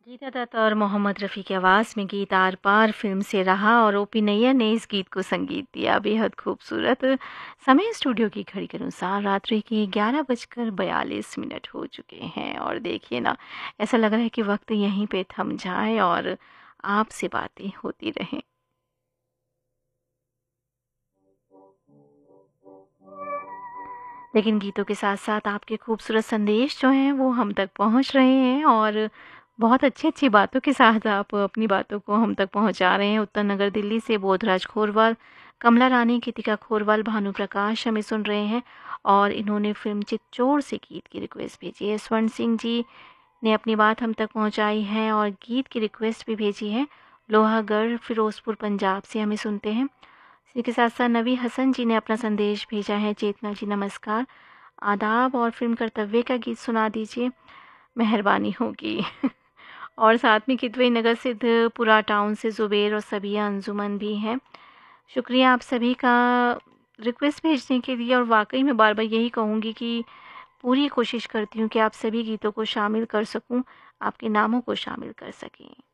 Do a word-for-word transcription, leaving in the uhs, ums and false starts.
गीता दत्त और मोहम्मद रफ़ी की आवाज़ में गीत आर पार फिल्म से रहा और ओपी नैयर ने इस गीत को संगीत दिया। बेहद खूबसूरत। समय स्टूडियो की घड़ी के अनुसार रात्रि के ग्यारह बजकर बयालीस मिनट हो चुके हैं और देखिए ना, ऐसा लग रहा है कि वक्त यहीं पे थम जाए और आपसे बातें होती रहें। लेकिन गीतों के साथ-साथ आपके खूबसूरत संदेश जो हैं वो हम तक पहुँच रहे हैं और बहुत अच्छी-अच्छी बातों के साथ आप अपनी बातों को हम तक पहुँचा रहे हैं। उत्तर नगर दिल्ली से बोधराज खोरवाल, कमला रानी, कृतिका खोरवाल, भानु प्रकाश हमें सुन रहे हैं और इन्होंने फ़िल्म चित्चोर से गीत की रिक्वेस्ट भेजी है। स्वर्ण सिंह जी ने अपनी बात हम तक पहुँचाई है और गीत की रिक्वेस्ट भी भेजी है। लोहागढ़, फ़िरोज़पुर, पंजाब से हमें सुनते हैं। इसी के साथ-साथ नवी हसन जी ने अपना संदेश भेजा है। चेतना जी नमस्कार, आदाब और फ़िल्म कर्तव्य का गीत सुना दीजिए, मेहरबानी होगी। और साथ में किदवई नगर सिद्धपुरा टाउन से ज़ुबैर और सबिया अंजुमन भी हैं। शुक्रिया आप सभी का रिक्वेस्ट भेजने के लिए और वाक़ई मैं बार-बार यही कहूँगी कि पूरी कोशिश करती हूँ कि आप सभी गीतों को शामिल कर सकूँ, आपके नामों को शामिल कर सकें।